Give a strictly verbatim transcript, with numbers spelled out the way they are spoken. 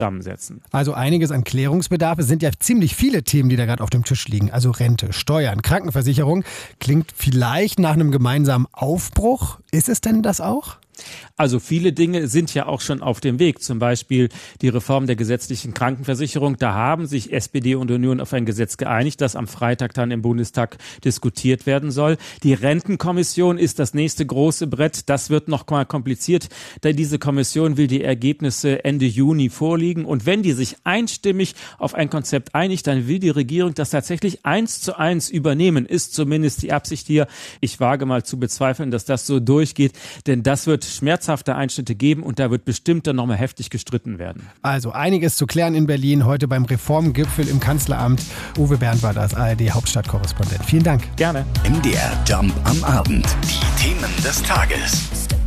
zusammensetzen. Also einiges an Klärungsbedarf. Es sind ja ziemlich viele Themen, die da gerade auf dem Tisch liegen. Also Rente, Steuern, Krankenversicherung. Klingt vielleicht nach einem gemeinsamen Aufbruch. Ist es denn das auch? Also viele Dinge sind ja auch schon auf dem Weg. Zum Beispiel die Reform der gesetzlichen Krankenversicherung. Da haben sich S P D und Union auf ein Gesetz geeinigt, das am Freitag dann im Bundestag diskutiert werden soll. Die Rentenkommission ist das nächste große Brett. Das wird noch mal kompliziert, denn diese Kommission will die Ergebnisse Ende Juni vorlegen. Und wenn die sich einstimmig auf ein Konzept einigt, dann will die Regierung das tatsächlich eins zu eins übernehmen. Ist zumindest die Absicht hier. Ich wage mal zu bezweifeln, dass das so durchgeht, denn das wird schmerzhafte Einschnitte geben und da wird bestimmt dann nochmal heftig gestritten werden. Also einiges zu klären in Berlin heute beim Reformgipfel im Kanzleramt. Uwe Bernd war das, A R D-Hauptstadtkorrespondent. Vielen Dank. Gerne. M D R Jump am Abend. Die Themen des Tages.